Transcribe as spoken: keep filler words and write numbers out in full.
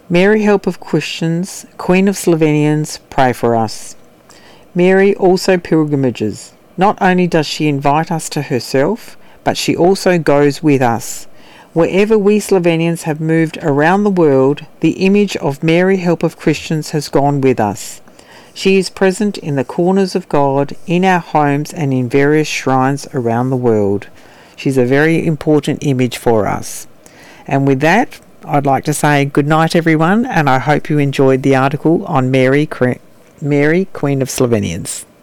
Mary, Help of Christians, Queen of Slovenians, pray for us. Mary also pilgrimages. Not only does she invite us to herself, but she also goes with us. Wherever we Slovenians have moved around the world, the image of Mary, Help of Christians has gone with us. She is present in the corners of God, in our homes and in various shrines around the world. She's a very important image for us. And with that, I'd like to say good night everyone, and I hope you enjoyed the article on Mary, Mary Queen of Slovenians.